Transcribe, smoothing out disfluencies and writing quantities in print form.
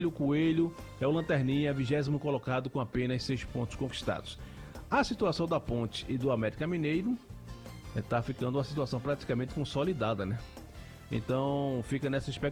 O Coelho é o Lanterninha, 20º colocado com apenas 6 pontos conquistados. A situação da Ponte e do América Mineiro está ficando uma situação praticamente consolidada, né? Então fica nessa expectativa.